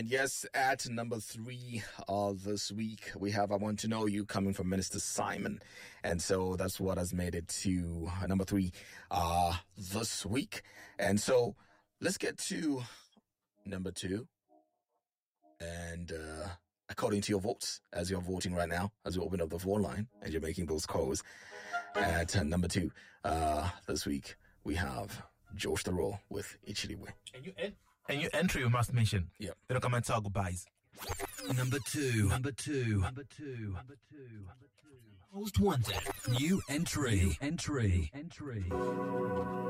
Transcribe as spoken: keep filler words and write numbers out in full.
And yes, at number three uh, this week, we have I Want to Know You coming from Minister Simon. And so that's what has made it to number three uh, this week. And so let's get to number two. And uh, according to your votes, as you're voting right now, as we open up the phone line and you're making those calls, at uh, number two uh, this week, we have Josh the Roll with Ichiliwe. And you en- and your entry, we must mention. Yep. They don't come and talk goodbyes. Number two. Number two. Number two. Number two. Number two. Most wanted. New entry. New entry. Entry.